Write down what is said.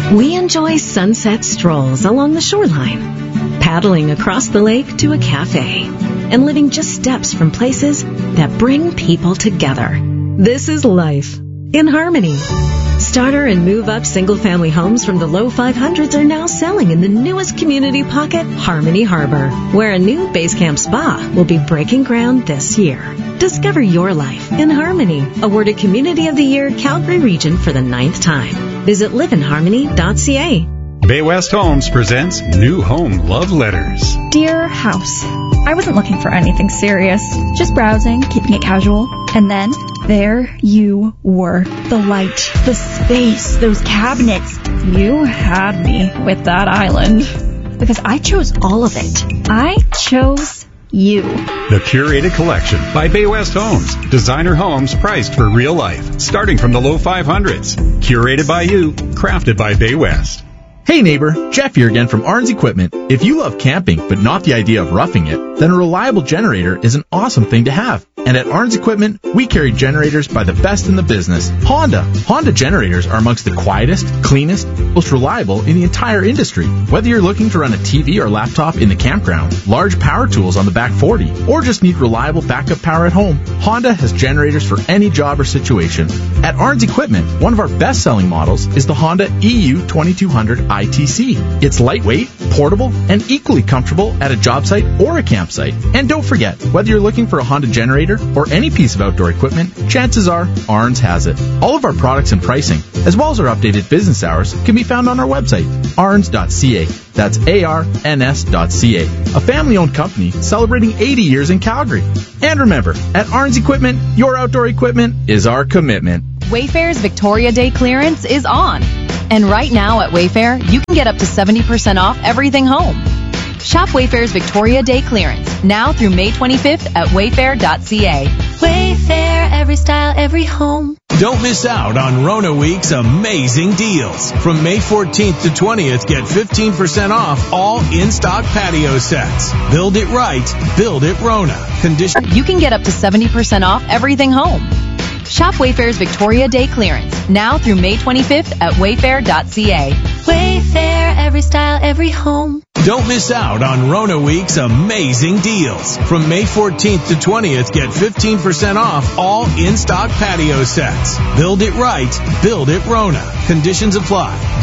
We enjoy sunset strolls along the shoreline, paddling across the lake to a cafe, and living just steps from places that bring people together. This is life in Harmony. Starter and move-up single-family homes from the low 500s are now selling in the newest community pocket, Harmony Harbor, where a new Base Camp Spa will be breaking ground this year. Discover your life in Harmony, awarded Community of the Year Calgary Region for the 9th time. Visit liveinharmony.ca. Bay West Homes presents New Home Love Letters. Dear House, I wasn't looking for anything serious, just browsing, keeping it casual, and then there you were. The light, the space, those cabinets. You had me with that island. Because I chose all of it. I chose you. The Curated Collection by Bay West Homes. Designer homes priced for real life, starting from the low 500s. Curated by you, crafted by Bay West. Hey neighbor, Jeff here again from Arns Equipment. If you love camping but not the idea of roughing it, then a reliable generator is an awesome thing to have. And at Arns Equipment, we carry generators by the best in the business. Honda generators are amongst the quietest, cleanest, most reliable in the entire industry. Whether you're looking to run a TV or laptop in the campground, large power tools on the back 40, or just need reliable backup power at home, Honda has generators for any job or situation. At Arns Equipment, one of our best-selling models is the Honda EU 2200 ITC. It's lightweight, portable, and equally comfortable at a job site or a campsite. And don't forget, whether you're looking for a Honda generator or any piece of outdoor equipment, chances are Arns has it. All of our products and pricing, as well as our updated business hours, can be found on our website, arns.ca. That's ARNS.ca. A family-owned company celebrating 80 years in Calgary. And remember, at Arns Equipment, your outdoor equipment is our commitment. Wayfair's Victoria Day clearance is on. And right now at Wayfair, you can get up to 70% off everything home. Shop Wayfair's Victoria Day clearance now through May 25th at wayfair.ca. Wayfair, every style, every home. Don't miss out on Rona Week's amazing deals. From May 14th to 20th, get 15% off all in-stock patio sets. Build it right, build it Rona. You can get up to 70% off everything home. Shop Wayfair's Victoria Day clearance now through May 25th at wayfair.ca. Wayfair, every style, every home. Don't miss out on Rona Week's amazing deals. From May 14th to 20th, get 15% off all in-stock patio sets. Build it right, build it Rona. Conditions apply.